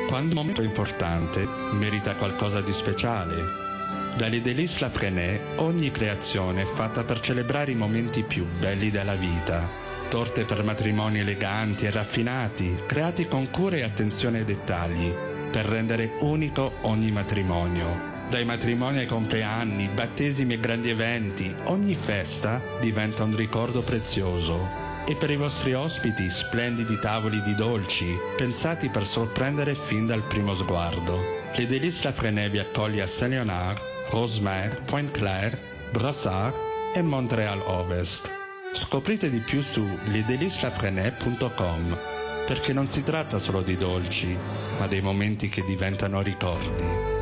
Quando un momento importante merita qualcosa di speciale. Dalle Délices La Frenée ogni creazione è fatta per celebrare i momenti più belli della vita. Torte per matrimoni eleganti e raffinati, creati con cura e attenzione ai dettagli, per rendere unico ogni matrimonio. Dai matrimoni ai compleanni, battesimi e grandi eventi, ogni festa diventa un ricordo prezioso. E per i vostri ospiti, splendidi tavoli di dolci, pensati per sorprendere fin dal primo sguardo. Le Délices La Frenée vi accoglie a Saint-Léonard, Rosemère, Pointe-Claire, Brassard e Montréal Ovest. Scoprite di più su lesdeliceslafrenée.com, perché non si tratta solo di dolci, ma dei momenti che diventano ricordi.